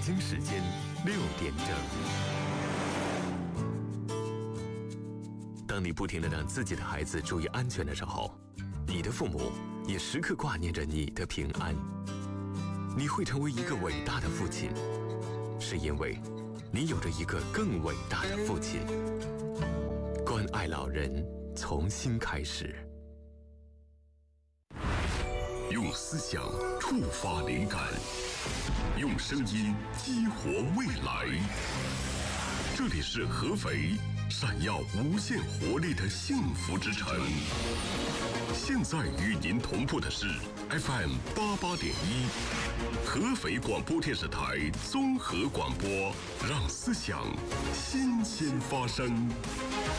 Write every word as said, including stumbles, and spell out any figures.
京时间六点整。当你不停地让自己的孩子注意安全的时候，你的父母也时刻挂念着你的平安。你会成为一个伟大的父亲，是因为你有着一个更伟大的父亲。关爱老人，从新开始。 用思想触发灵感，用声音激活未来。这里是合肥，闪耀无限活力的幸福之城。现在与您同步的是 F M 八八点一，合肥广播电视台综合广播，让思想新鲜发生。